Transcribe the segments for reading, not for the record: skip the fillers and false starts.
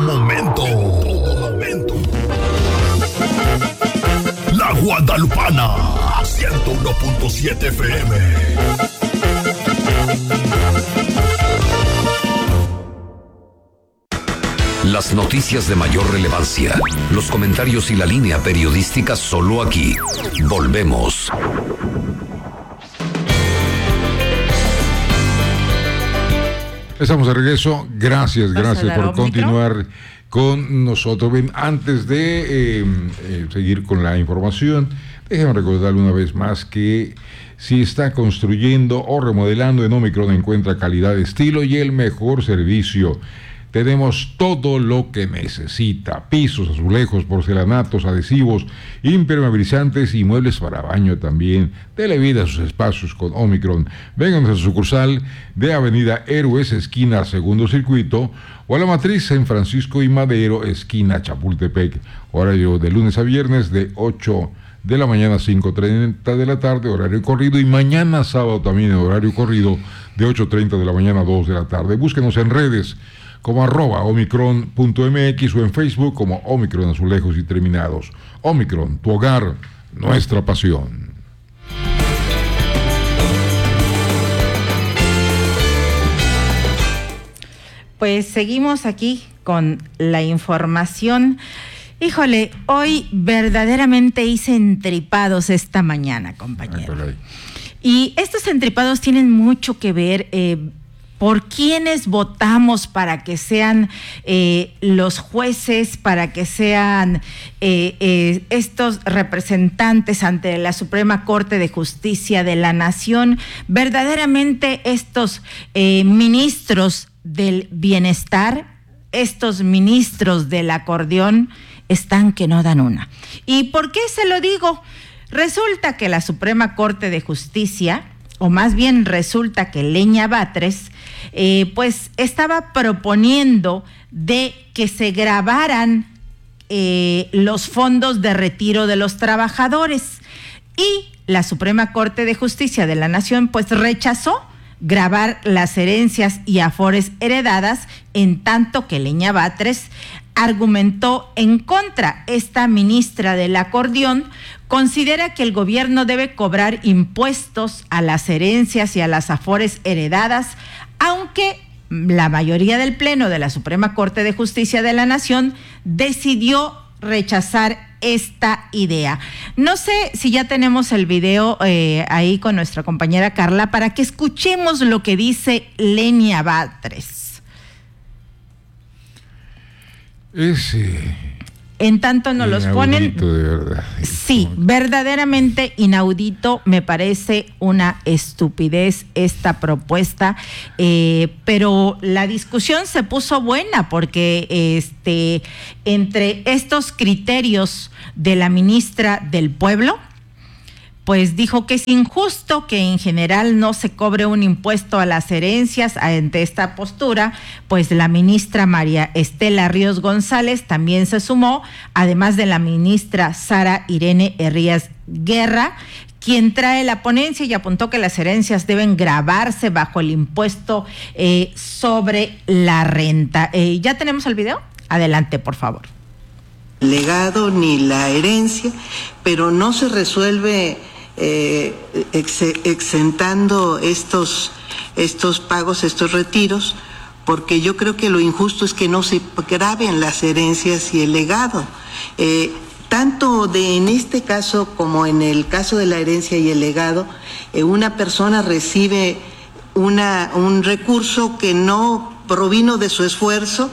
momento. La Guadalupana, 101.7 FM. Las noticias de mayor relevancia, los comentarios y la línea periodística solo aquí. Volvemos. Estamos de regreso. Gracias por continuar con nosotros. Bien, antes de seguir con la información, déjenme recordarle una vez más que si está construyendo o remodelando, en Omicron encuentra calidad, estilo y el mejor servicio. Tenemos todo lo que necesita: pisos, azulejos, porcelanatos, adhesivos, impermeabilizantes y muebles para baño también. Dele vida a sus espacios con Omicron. Vengan a su sucursal de Avenida Héroes, esquina Segundo Circuito, o a la matriz en Francisco y Madero, esquina Chapultepec. Horario de lunes a viernes de 8 de la mañana a 5:30 de la tarde, horario corrido, y mañana sábado también en horario corrido de 8:30 de la mañana a 2 de la tarde. Búsquenos en redes como @omicron.mx o en Facebook como Omicron Azulejos y Terminados. Omicron, tu hogar, nuestra pasión. Pues seguimos aquí con la información. Híjole, hoy verdaderamente hice entripados esta mañana, compañero. Y estos entripados tienen mucho que ver por quiénes votamos para que sean los jueces, para que sean estos representantes ante la Suprema Corte de Justicia de la Nación. Verdaderamente estos ministros del bienestar, estos ministros del acordeón, están que no dan una. ¿Y por qué se lo digo? Resulta que la Suprema Corte de Justicia, o más bien resulta que Lenya Batres, pues estaba proponiendo de que se grabaran los fondos de retiro de los trabajadores, y la Suprema Corte de Justicia de la Nación pues rechazó grabar las herencias y afores heredadas, en tanto que Lenya Batres argumentó en contra. Esta ministra del acordeón considera que el gobierno debe cobrar impuestos a las herencias y a las afores heredadas, aunque la mayoría del Pleno de la Suprema Corte de Justicia de la Nación decidió rechazar esta idea. No sé si ya tenemos el video ahí con nuestra compañera Carla para que escuchemos lo que dice Lenya Batres. En tanto nos los ponen. De verdad. Sí, verdaderamente inaudito. Me parece una estupidez esta propuesta, pero la discusión se puso buena porque entre estos criterios de la ministra del Pueblo, pues dijo que es injusto que en general no se cobre un impuesto a las herencias. Ante esta postura, pues la ministra María Estela Ríos González también se sumó, además de la ministra Sara Irene Herrías Guerra, quien trae la ponencia, y apuntó que las herencias deben gravarse bajo el impuesto sobre la renta. ¿Ya tenemos el video? Adelante, por favor. Legado ni la herencia, pero no se resuelve exentando estos pagos, estos retiros, porque yo creo que lo injusto es que no se graben las herencias y el legado. Tanto en este caso como en el caso de la herencia y el legado, una persona recibe un recurso que no provino de su esfuerzo,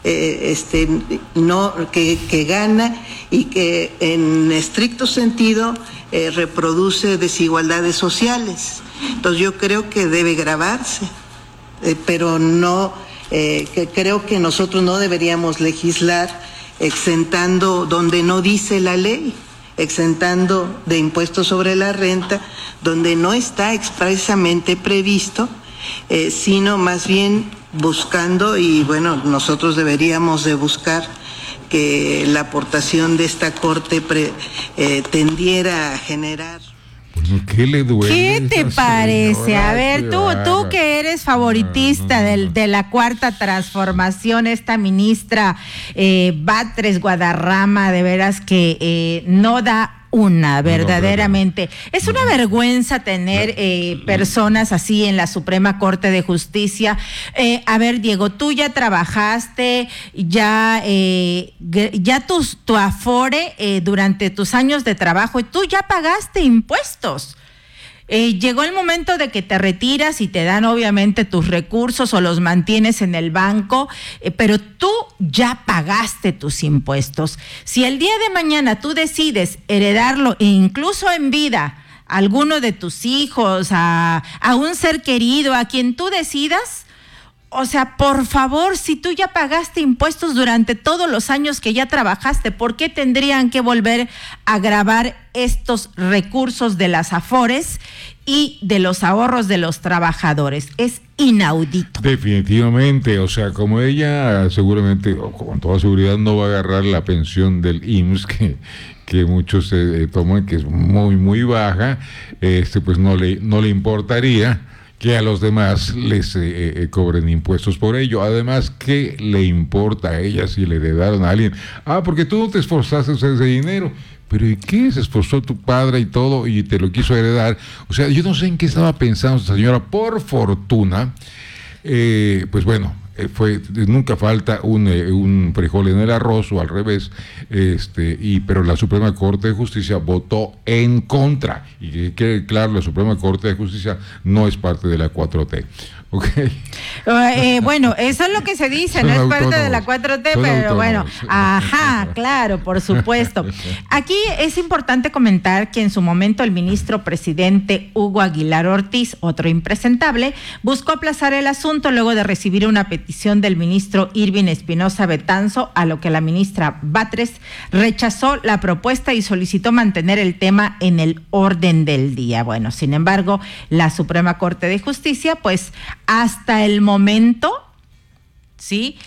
que gana y que en estricto sentido reproduce desigualdades sociales. Entonces yo creo que debe gravarse, pero no, que creo que nosotros no deberíamos legislar exentando donde no dice la ley, exentando de impuestos sobre la renta donde no está expresamente previsto, sino más bien buscando, y bueno, nosotros deberíamos de buscar que la aportación de esta Corte tendiera a generar. Bueno, ¿qué le duele? ¿Qué te parece? A ver, tú que eres favoritista de la Cuarta Transformación, esta ministra Batres Guadarrama, de veras que no da una, verdaderamente. Es una vergüenza tener personas así en la Suprema Corte de Justicia. A ver, Diego, tú ya trabajaste, ya tu afore durante tus años de trabajo, y tú ya pagaste impuestos. Llegó el momento de que te retiras y te dan obviamente tus recursos o los mantienes en el banco, pero tú ya pagaste tus impuestos. Si el día de mañana tú decides heredarlo, incluso en vida, a alguno de tus hijos, a un ser querido, a quien tú decidas, o sea, por favor, si tú ya pagaste impuestos durante todos los años que ya trabajaste, ¿por qué tendrían que volver a gravar estos recursos de las afores y de los ahorros de los trabajadores? Es inaudito. Definitivamente, o sea, como ella seguramente, o con toda seguridad, no va a agarrar la pensión del IMSS que muchos toman, que es muy, muy baja, pues no le importaría que a los demás les cobren impuestos por ello. Además, ¿qué le importa a ella si le heredaron a alguien? Porque tú no te esforzaste en ese dinero. Pero ¿y qué? Se esforzó tu padre y todo y te lo quiso heredar. O sea, yo no sé en qué estaba pensando esta señora. Por fortuna, pues bueno, nunca falta un frijol en el arroz, o al revés, pero la Suprema Corte de Justicia votó en contra, y que quede claro, la Suprema Corte de Justicia no es parte de la 4T. Okay. Bueno, eso es lo que se dice, no es parte de la 4T, pero bueno, ajá, claro, por supuesto. Aquí es importante comentar que en su momento el ministro presidente Hugo Aguilar Ortiz, otro impresentable, buscó aplazar el asunto luego de recibir una petición del ministro Irving Espinosa Betanzo, a lo que la ministra Batres rechazó la propuesta y solicitó mantener el tema en el orden del día. Bueno, sin embargo, la Suprema Corte de Justicia, pues hasta el momento, sí,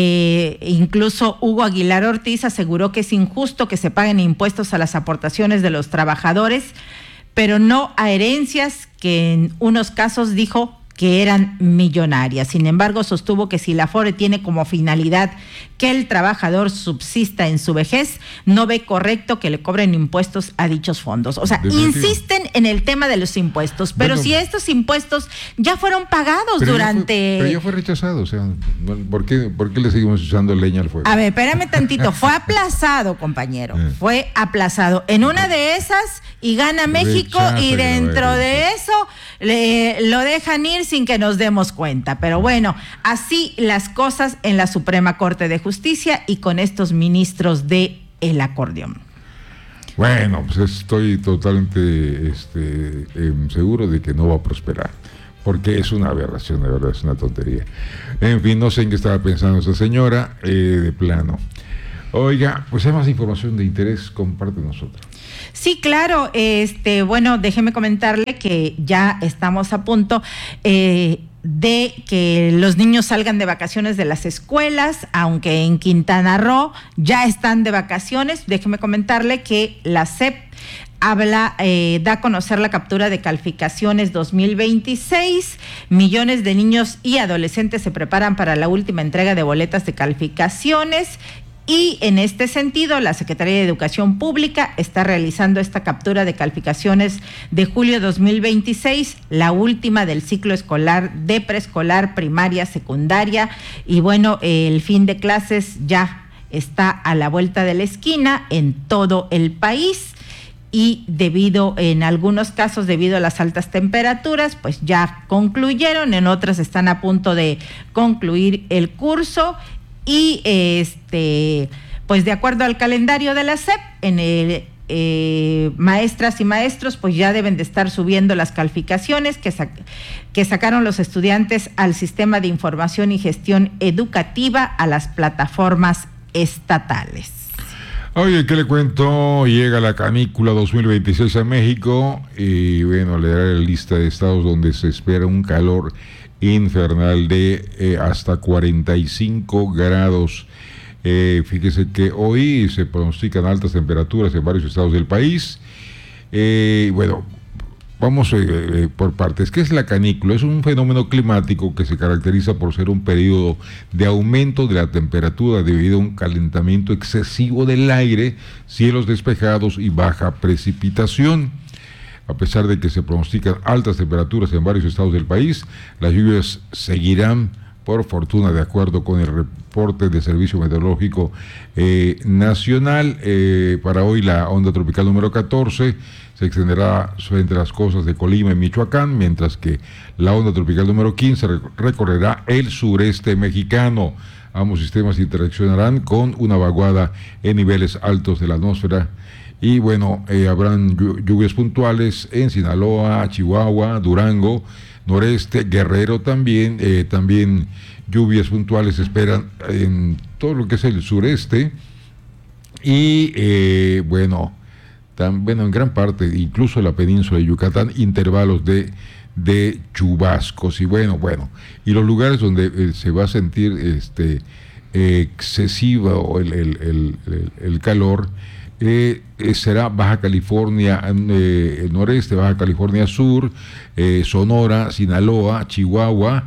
incluso Hugo Aguilar Ortiz aseguró que es injusto que se paguen impuestos a las aportaciones de los trabajadores, pero no a herencias que en unos casos dijo que eran millonarias. Sin embargo, sostuvo que si la Afore tiene como finalidad que el trabajador subsista en su vejez, no ve correcto que le cobren impuestos a dichos fondos. O sea, insisten en el tema de los impuestos, pero bueno, si estos impuestos ya fueron pagados pero ya fue rechazado, o sea, ¿por qué le seguimos echando leña al fuego? A ver, espérame tantito, fue aplazado, compañero, fue aplazado. En una de esas, y gana México, y dentro de eso lo dejan ir sin que nos demos cuenta. Pero bueno, así las cosas en la Suprema Corte de Justicia y con estos ministros de el acordeón. Bueno, pues estoy totalmente seguro de que no va a prosperar, porque es una aberración, de verdad, es una tontería. En fin, no sé en qué estaba pensando esta señora, de plano. Oiga, pues hay más información de interés, comparte nosotros. Sí, claro, bueno, déjeme comentarle que ya estamos a punto de que los niños salgan de vacaciones de las escuelas, aunque en Quintana Roo ya están de vacaciones. Déjeme comentarle que la SEP da a conocer la captura de calificaciones 2026. Millones de niños y adolescentes se preparan para la última entrega de boletas de calificaciones. Y en este sentido, la Secretaría de Educación Pública está realizando esta captura de calificaciones de julio 2026, la última del ciclo escolar de preescolar, primaria, secundaria. Y bueno, el fin de clases ya está a la vuelta de la esquina en todo el país. Y en algunos casos, debido a las altas temperaturas, pues ya concluyeron, en otras están a punto de concluir el curso. Y pues de acuerdo al calendario de la SEP, maestras y maestros pues ya deben de estar subiendo las calificaciones que sacaron los estudiantes al sistema de información y gestión educativa, a las plataformas estatales. Oye, ¿qué le cuento? Llega la canícula 2026 a México y bueno, le daré la lista de estados donde se espera un calor infernal de hasta 45 grados. Fíjese que hoy se pronostican altas temperaturas en varios estados del país. Bueno, vamos por partes. ¿Qué es la canícula? Es un fenómeno climático que se caracteriza por ser un periodo de aumento de la temperatura debido a un calentamiento excesivo del aire, cielos despejados y baja precipitación. A pesar de que se pronostican altas temperaturas en varios estados del país, las lluvias seguirán, por fortuna, de acuerdo con el reporte del Servicio Meteorológico Nacional. Para hoy la onda tropical número 14 se extenderá frente a las costas de Colima y Michoacán, mientras que la onda tropical número 15 recorrerá el sureste mexicano. Ambos sistemas interaccionarán con una vaguada en niveles altos de la atmósfera. Y bueno, habrán lluvias puntuales en Sinaloa, Chihuahua, Durango, noreste, Guerrero también. También lluvias puntuales se esperan en todo lo que es el sureste. Y en gran parte, incluso la península de Yucatán, intervalos de chubascos. Y y los lugares donde se va a sentir excesivo el calor, será Baja California el noreste, Baja California Sur, Sonora, Sinaloa, Chihuahua,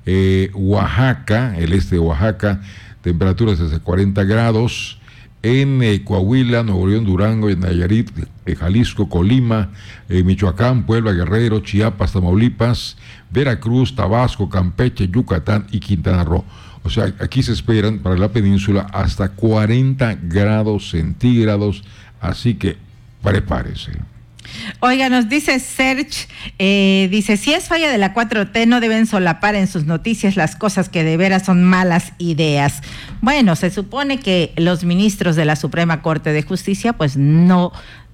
Oaxaca, el este de Oaxaca, temperaturas desde 40 grados, en Coahuila, Nuevo León, Durango, Nayarit, Jalisco, Colima, Michoacán, Puebla, Guerrero, Chiapas, Tamaulipas, Veracruz, Tabasco, Campeche, Yucatán y Quintana Roo. O sea, aquí se esperan para la península hasta 40 grados centígrados, así que prepárese. Oiga, nos dice Serge, dice, si es falla de la 4T, no deben solapar en sus noticias las cosas que de veras son malas ideas. Bueno, se supone que los ministros de la Suprema Corte de Justicia, pues no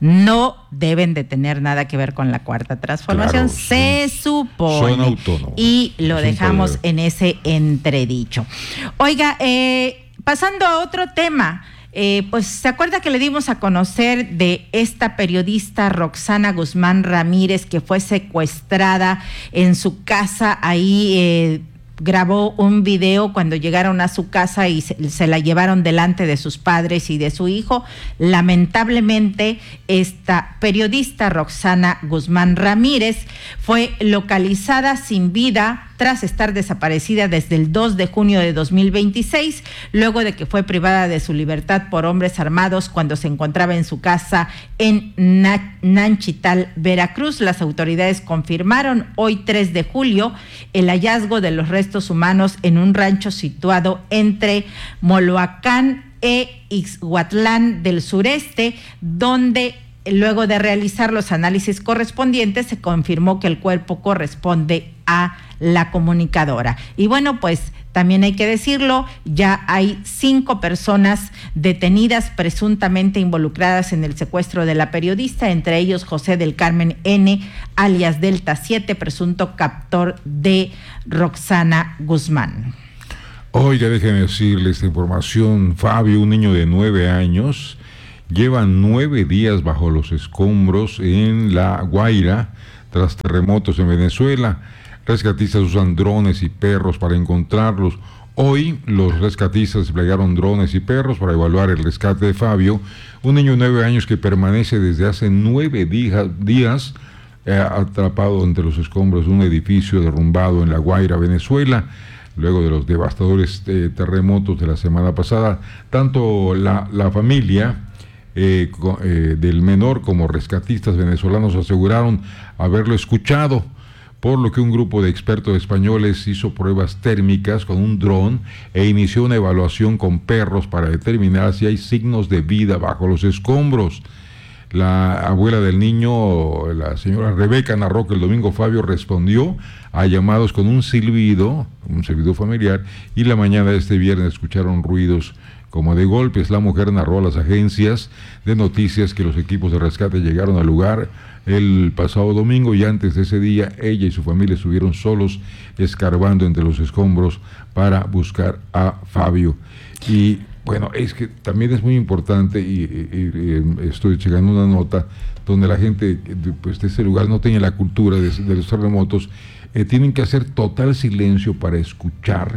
deben de tener nada que ver con la Cuarta Transformación, claro, se supone. Son autónomos. Y lo dejamos en ese entredicho. Oiga, pasando a otro tema, pues se acuerda que le dimos a conocer de esta periodista Roxana Guzmán Ramírez, que fue secuestrada en su casa. Ahí grabó un video cuando llegaron a su casa y se la llevaron delante de sus padres y de su hijo. Lamentablemente, esta periodista Roxana Guzmán Ramírez fue localizada sin vida tras estar desaparecida desde el 2 de junio de 2026, luego de que fue privada de su libertad por hombres armados cuando se encontraba en su casa en Nanchital, Veracruz. Las autoridades confirmaron hoy 3 de julio el hallazgo de los restos humanos en un rancho situado entre Moloacán e Ixhuatlán del sureste, donde luego de realizar los análisis correspondientes se confirmó que el cuerpo corresponde a la comunicadora. Y bueno, pues también hay que decirlo, ya hay 5 personas detenidas presuntamente involucradas en el secuestro de la periodista, entre ellos José del Carmen N., alias Delta 7, presunto captor de Roxana Guzmán. Oiga, déjenme decirle esta información. Fabio, un niño de 9 años, lleva 9 días bajo los escombros en La Guaira tras terremotos en Venezuela. Rescatistas usan drones y perros para encontrarlos. Hoy los rescatistas desplegaron drones y perros para evaluar el rescate de Fabio, un niño de 9 años que permanece desde hace 9 días atrapado entre los escombros de un edificio derrumbado en La Guaira, Venezuela. Luego de los devastadores terremotos de la semana pasada, tanto la familia del menor como rescatistas venezolanos aseguraron haberlo escuchado, por lo que un grupo de expertos españoles hizo pruebas térmicas con un dron e inició una evaluación con perros para determinar si hay signos de vida bajo los escombros. La abuela del niño, la señora Rebeca, narró que el domingo Fabio respondió a llamados con un silbido familiar, y la mañana de este viernes escucharon ruidos como de golpes. La mujer narró a las agencias de noticias que los equipos de rescate llegaron al lugar el pasado domingo, y antes de ese día ella y su familia estuvieron solos escarbando entre los escombros para buscar a Fabio. Y bueno, es que también es muy importante, y estoy checando una nota donde la gente pues, de ese lugar no tiene la cultura de los terremotos, tienen que hacer total silencio para escuchar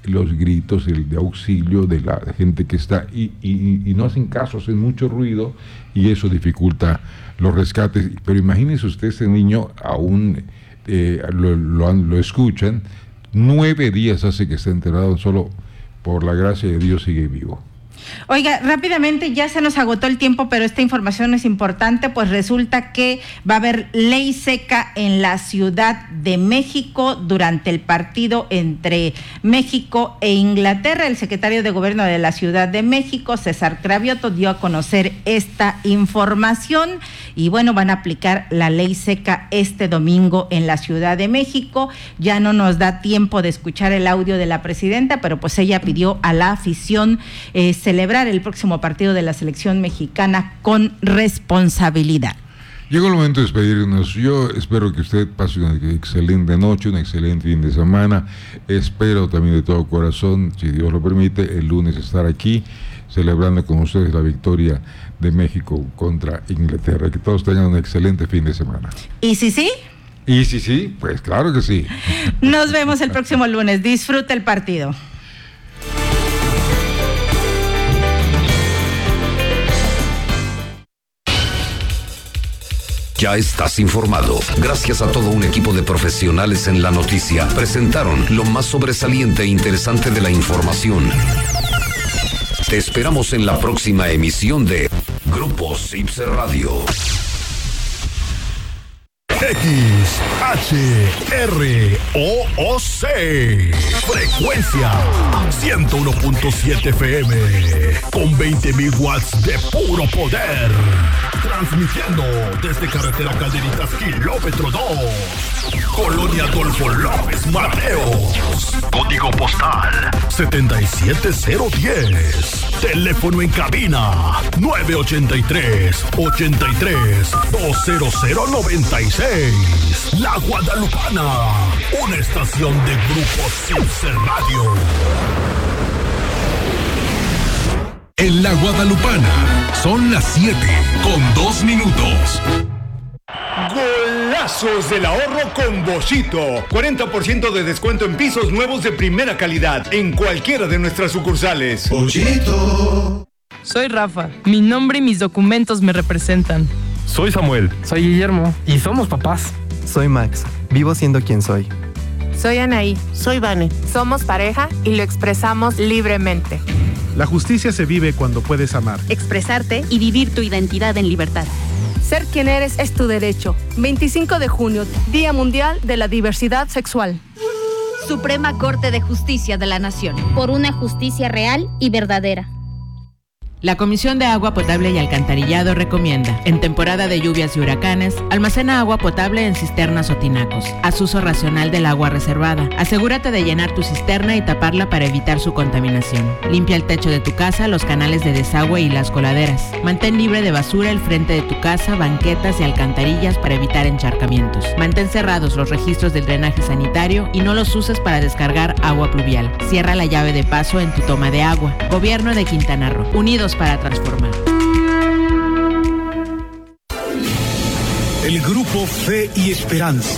los gritos de auxilio de la gente que está y no hacen caso, hacen mucho ruido y eso dificulta los rescates. Pero imagínese usted, ese niño aún lo escuchan, 9 días hace que está enterrado, solo por la gracia de Dios sigue vivo. Oiga, rápidamente, ya se nos agotó el tiempo, pero esta información es importante, pues resulta que va a haber ley seca en la Ciudad de México durante el partido entre México e Inglaterra. El secretario de Gobierno de la Ciudad de México, César Cravioto, dio a conocer esta información y bueno, van a aplicar la ley seca este domingo en la Ciudad de México. Ya no nos da tiempo de escuchar el audio de la presidenta, pero pues ella pidió a la afición celebrar el próximo partido de la selección mexicana con responsabilidad. Llegó el momento de despedirnos. Yo espero que usted pase una excelente noche, un excelente fin de semana. Espero también de todo corazón, si Dios lo permite, el lunes estar aquí celebrando con ustedes la victoria de México contra Inglaterra. Que todos tengan un excelente fin de semana. ¿Y si sí? ¿Y si sí? Pues claro que sí. Nos vemos el próximo lunes. Disfruta el partido. Ya estás informado. Gracias a todo un equipo de profesionales en la noticia. Presentaron lo más sobresaliente e interesante de la información. Te esperamos en la próxima emisión de Grupo CIPSE Radio. XHROOC. Frecuencia 101.7 FM. Con 20.000 watts de puro poder. Transmitiendo desde carretera Calderitas, kilómetro 2. Colonia Adolfo López Mateos. Código postal 77010. Teléfono en cabina 983-83-20096. La Guadalupana, una estación de Grupo CIPSE Radio. En La Guadalupana son las 7:02 minutos. Golazos del ahorro con Boschito. 40% de descuento en pisos nuevos de primera calidad en cualquiera de nuestras sucursales. Boschito. Soy Rafa. Mi nombre y mis documentos me representan. Soy Samuel. Soy Guillermo. Y somos papás. Soy Max. Vivo siendo quien soy. Soy Anaí. Soy Vane. Somos pareja y lo expresamos libremente. La justicia se vive cuando puedes amar, expresarte y vivir tu identidad en libertad. Ser quien eres es tu derecho. 25 de junio, Día Mundial de la Diversidad Sexual. Suprema Corte de Justicia de la Nación. Por una justicia real y verdadera. La Comisión de Agua Potable y Alcantarillado recomienda, en temporada de lluvias y huracanes, almacena agua potable en cisternas o tinacos. Haz uso racional del agua reservada. Asegúrate de llenar tu cisterna y taparla para evitar su contaminación. Limpia el techo de tu casa, los canales de desagüe y las coladeras. Mantén libre de basura el frente de tu casa, banquetas y alcantarillas para evitar encharcamientos. Mantén cerrados los registros del drenaje sanitario y no los uses para descargar agua pluvial. Cierra la llave de paso en tu toma de agua. Gobierno de Quintana Roo. Unidos para transformar. El Grupo Fe y Esperanza